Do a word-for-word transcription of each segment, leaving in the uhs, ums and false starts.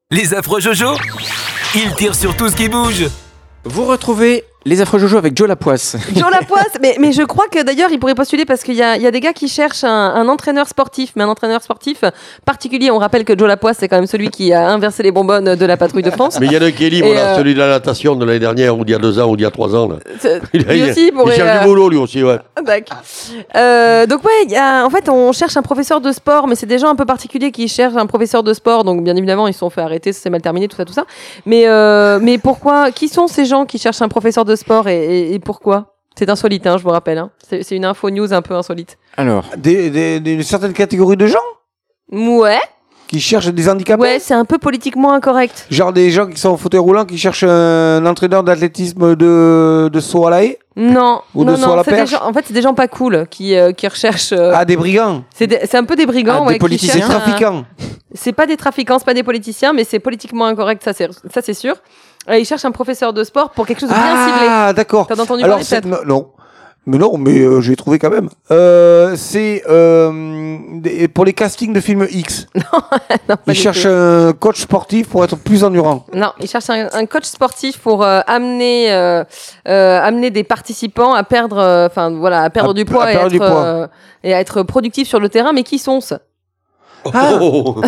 Les affreux Jojo, ils tirent sur tout ce qui bouge. Vous retrouvez les affreux Jojo avec Joe Lapoisse. Joe Lapoisse, mais, mais je crois que d'ailleurs il pourrait postuler parce qu'il y a, il y a des gars qui cherchent un, un entraîneur sportif, mais un entraîneur sportif particulier. On rappelle que Joe Lapoisse, c'est quand même celui qui a inversé les bonbonnes de la patrouille de France. Mais il y a le Kelly, Et voilà, euh, celui de la natation de l'année dernière, ou d'il y a deux ans, ou d'il y a trois ans. Là. Il, Lui il- aussi, il pourrait. il cherche euh, du boulot, lui aussi, ouais. D'accord. Euh, donc ouais, il y a, en fait, on cherche un professeur de sport, mais c'est des gens un peu particuliers qui cherchent un professeur de sport. Donc bien évidemment, ils se sont fait arrêter, ça s'est mal terminé, tout ça, tout ça. Mais euh, mais pourquoi? Qui sont ces gens qui cherchent un professeur de sport et, et, et pourquoi? C'est insolite, hein, je vous rappelle. Hein. C'est, c'est une info news un peu insolite. Alors, Des, des, des- une certaine catégorie de gens Ouais. qui cherchent des handicapés. Ouais, c'est un peu politiquement incorrect. Genre des gens qui sont en fauteuil roulant qui cherchent un entraîneur d'athlétisme de, de saut à la haie. Non, Ou de non, saut à non. la C'est des perche. gens, en fait, c'est des gens pas cool qui euh, qui recherchent. euh, Ah, des brigands. c'est, des- c'est un peu des brigands, Ah, ouais, des qui politiciens. Des cherchent un- trafiquants. C'est pas des trafiquants, c'est pas des politiciens, mais c'est politiquement incorrect, ça c'est ça c'est sûr. Et ils cherchent un professeur de sport pour quelque chose de bien ciblé. Ah, d'accord. T'as entendu Alors, parler c'est... peut-être? Non, non. Mais non, mais euh, j'ai trouvé quand même. Euh, c'est euh, des- pour les castings de films X. Non, pas Ils du cherchent tout. un coach sportif pour être plus endurant. Non, ils cherchent un, un coach sportif pour euh, amener euh, euh, amener des participants à perdre, euh, enfin voilà, à perdre À- du poids, à et, perdre être, du poids. euh, et à être productif sur le terrain. Mais qui sont-ce? Ah. Oh.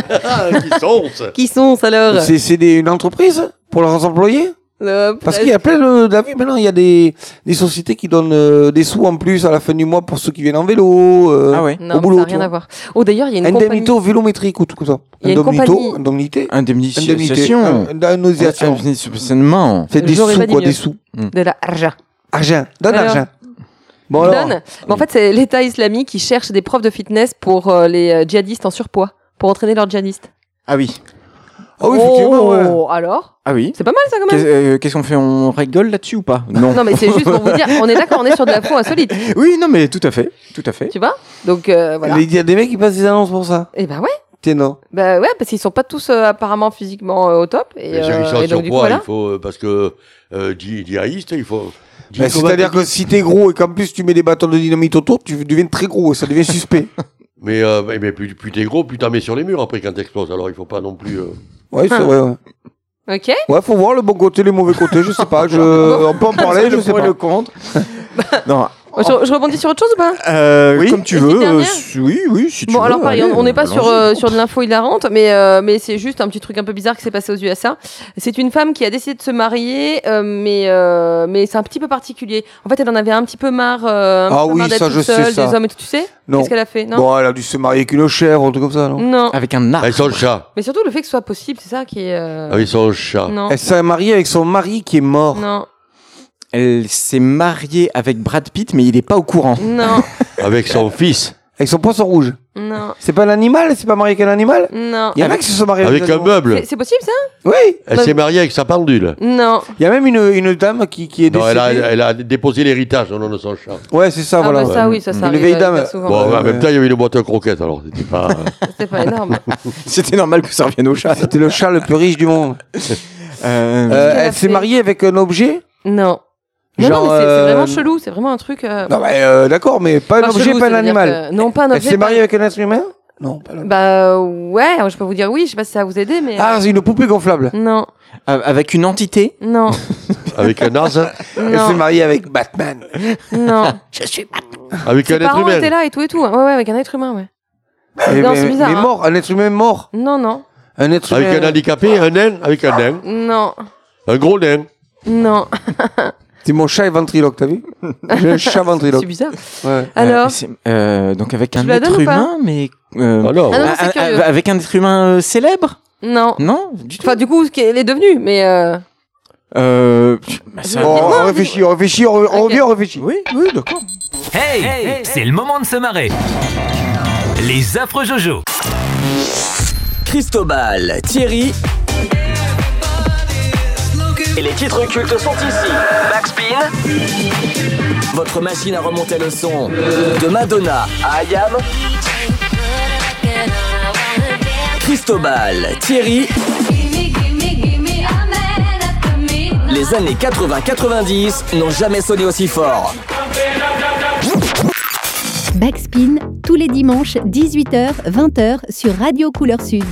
Qui sont ça? Qui sont-ce alors? C'est, c'est des, une entreprise pour leurs employés. Euh, Parce qu'il y a plein de, d'avis maintenant, il y a des, des sociétés qui donnent euh, des sous en plus à la fin du mois pour ceux qui viennent en vélo. euh, ah ouais, Non, au mais boulot, ça n'a tu rien vois. à voir. Oh, d'ailleurs, il y a une Indemnito compagnie. vélométrique ou tout comme ça. Il y a une Indemnito, compagnie- indemnité. indemnisation. Indemnisation. Indemnisation. C'est des J'aurais sous, pas dit quoi, mieux. des sous. De la argent. Argent. Donne Alors. argent. Bon alors. Donne. Mais en fait, c'est l'État islamique qui cherche des profs de fitness pour euh, les euh, djihadistes en surpoids, pour entraîner leurs djihadistes. Ah oui. Ah oui, effectivement, ouais. Oh, alors? Ah oui. C'est pas mal ça quand Qu'est-ce, même. euh, qu'est-ce qu'on fait? On rigole là-dessus ou pas? Non. Non, mais c'est juste pour vous dire, on est d'accord, on est sur de la faux insolite. Oui, non, mais tout à fait. Tout à fait. Tu vois? Donc euh, voilà. Il y a des mecs qui passent des annonces pour ça. Et ben ouais. Tiens, non. Bah ouais, parce qu'ils sont pas tous euh, apparemment physiquement euh, au top. Et, Mais ceux qui euh, sont et donc du coup surpoids, voilà. il faut, euh, parce que euh, dji- djihadiste, il faut. Bah, c'est-à-dire que si t'es gros et qu'en plus tu mets des bâtons de dynamite autour, tu deviens très gros et ça devient suspect. Mais, euh, mais, mais plus, plus t'es gros, plus t'en mets sur les murs après quand t'exploses. Alors il faut pas non plus. Euh... Ouais, c'est vrai, ouais. Ok. Ouais, faut voir le bon côté, les mauvais côtés, je sais pas. Je... On peut en parler, je sais pour et pas. le contre. Non. Je, je rebondis sur autre chose ou pas? Euh, Oui. Comme tu Une veux. petite euh, dernière su- oui, oui, si tu Bon, veux. alors pareil, allez, on n'est pas sur, allons-y. euh, sur de l'info hilarante, mais, euh, mais c'est juste un petit truc un peu bizarre qui s'est passé aux U S A. C'est une femme qui a décidé de se marier, euh, mais, euh, mais c'est un petit peu particulier. En fait, elle en avait un petit peu marre, euh, un Ah petit peu oui, marre d'être ça, toute je sais seule, ça. des hommes et tout, tu sais? Non. Qu'est-ce qu'elle a fait? Non. Bon, elle a dû se marier avec une chèvre ou un truc comme ça, non? Non. Avec un arc. Avec son chat. Mais surtout, le fait que ce soit possible, c'est ça qui est. euh, Avec son chat. Non. Elle s'est mariée avec son mari qui est mort. Non. Elle s'est mariée avec Brad Pitt, mais il est pas au courant. Non. Avec son fils. Avec son poisson rouge. Non. C'est pas un animal? C'est pas marié avec un animal? Non. Il y en a qui se sont mariés Avec des un animaux. meuble. C'est- C'est possible ça? Oui. Elle s'est mariée avec sa pendule. Non. Il y a même une, une dame qui, qui est Non, décédée. elle a, elle a déposé l'héritage au nom de son chat. Ouais, c'est ça, Ah voilà. bah ça oui, ça, ça Une arrive vieille euh, dame. hyper souvent. Bon, Ouais, en même ouais. temps, il y avait une boîte à croquettes, alors c'était pas. C'était pas énorme. C'était normal que ça revienne au chat. C'était le chat le plus riche du monde. Euh, Euh, Qu'elle a elle s'est fait mariée avec un objet? Non. Non, Genre, non, mais c'est c'est euh, vraiment chelou, c'est vraiment un truc. euh, Non, mais euh, d'accord, mais pas un pas objet, chelou, pas un ça veut dire animal. que- Non, pas un Elle objet. s'est pas- mariée avec un être humain? Non, pas un Bah ouais, je peux vous dire oui, je sais pas si ça va vous aider, mais. Ah, c'est une poupée gonflable. Non, avec une entité. non, Avec un as, Elle s'est non, mariée avec Batman. non. avec Ses un être parents humain. étaient là et tout et tout. Ouais, ouais, avec un être humain, ouais. Mais, Non, mais- c'est bizarre, mais hein. mort, un être humain mort. Non, non, Un être Avec humain. un handicapé, un nain, avec un nain. non, Un gros nain. non. C'est mon chat est ventriloque, t'as vu? J'ai un chat C'est ventriloque. bizarre. Ouais. Alors, Euh, c'est- euh, donc avec Je un vous la être donne ou pas humain, mais. euh, Ah non. Ah non, un- c'est un- curieux. avec un être humain euh, célèbre? non. Non, du tout. Enfin, du coup, ce qu'elle est devenue, mais. Euh... Euh, bah, ça- Je- Bon, Dis-moi, on réfléchit, on réfléchit, on, re- on Ok. revient, on réfléchit. Oui, oui, d'accord. Hey, c'est le moment de se marrer. Les affreux Jojo. Cristobal, Thierry et les titres cultes sont ici. Backspin, votre machine à remonter le son de Madonna à Ayam. Cristobal, Thierry, les années quatre-vingts quatre-vingt-dix n'ont jamais sonné aussi fort. Backspin, tous les dimanches, dix-huit heures, vingt heures sur Radio Couleur Sud.